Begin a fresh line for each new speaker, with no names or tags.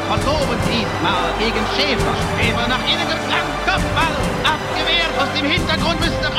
von Lobendietmar gegen Schäfer. Schäfer nach innen geflankt, Kopfball, abgewehrt, aus dem Hintergrund müsste